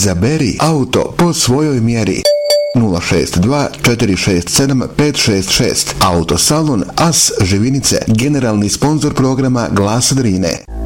Zaberi auto po svojoj mjeri. 062 467 566. Autosalon As Živinice, generalni sponzor programa Glas Drine.